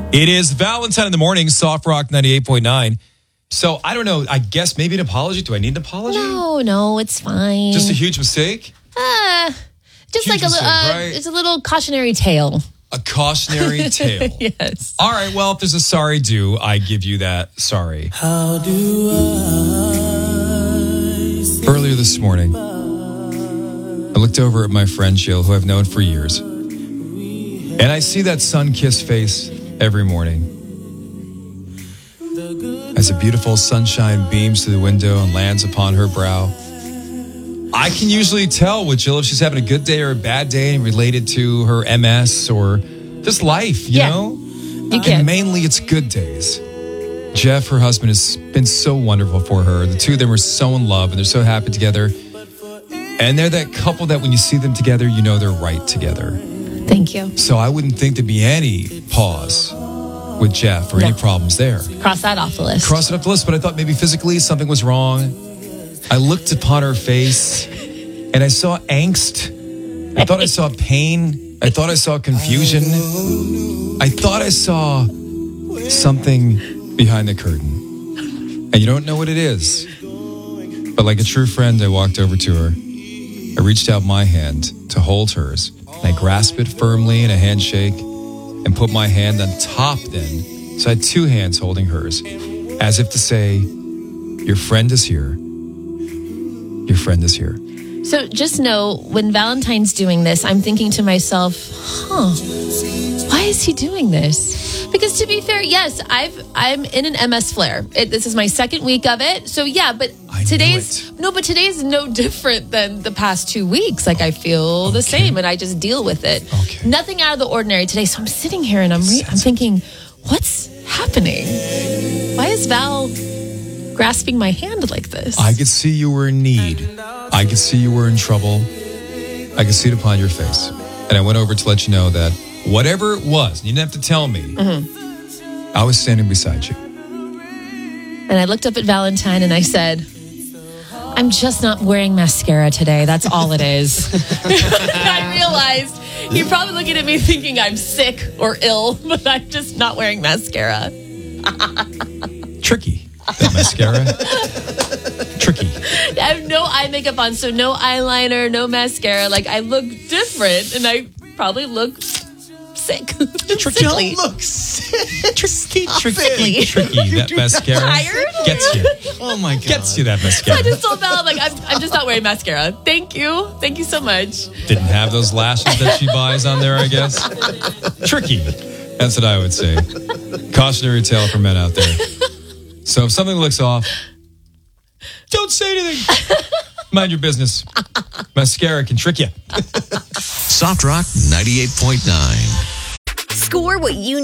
It is Valentine in the morning, Soft Rock 98.9. So I don't know. I guess maybe an apology. Do I need an apology? No, it's fine. Just a huge mistake? Just huge like mistake, right? It's a little cautionary tale. A cautionary tale. Yes. All right. Well, if there's a sorry due, I give you that sorry. How do I say Earlier this morning, I looked over at my friend Jill, who I've known for years, and I see that sun-kissed face every morning. As a beautiful sunshine beams through the window and lands upon her brow, I can usually tell with Jill if she's having a good day or a bad day related to her MS or just life, you know? You can. And mainly it's good days. Jeff, her husband, has been so wonderful for her. The two of them are so in love and they're so happy together. And they're that couple that when you see them together, you know they're right together. Thank you. So I wouldn't think there'd be any pause with Jeff or any problems there. Cross that off the list. Cross it up the list, but I thought maybe physically something was wrong. I looked upon her face and I saw angst. I thought I saw pain. I thought I saw confusion. I thought I saw something behind the curtain. And you don't know what it is. But like a true friend, I walked over to her. I reached out my hand to hold hers. And I grasped it firmly in a handshake and put my hand on top then. So I had two hands holding hers, as if to say, your friend is here. Your friend is here. So just know, when Valentine's doing this, I'm thinking to myself, why is he doing this? Because to be fair, yes, I'm in an MS flare. This is my second week of it. So yeah, but today's no different than the past 2 weeks. Like I feel the same and I just deal with it. Okay. Nothing out of the ordinary today. So I'm sitting here and I'm thinking, what's happening? Why is Val grasping my hand like this? I could see you were in need. I could see you were in trouble. I could see it upon your face. And I went over to let you know that whatever it was, you didn't have to tell me, I was standing beside you. And I looked up at Valentine and I said, I'm just not wearing mascara today. That's all it is. I realized you're probably looking at me thinking I'm sick or ill, but I'm just not wearing mascara. Tricky, that mascara. Tricky. I have no eye makeup on, so no eyeliner, no mascara. Like, I look different, and I probably look sick. Tricky. look sick. Tricky. Sickly. That mascara Tired? gets you. Oh my God. Gets you that So mascara. I just told Val, I'm just not wearing mascara. Thank you. Thank you so much. Didn't have those lashes that she buys on there, I guess. Tricky. That's what I would say. Cautionary tale for men out there. So if something looks off, don't say anything. Mind your business. Mascara can trick you. Soft Rock 98.9. Score what you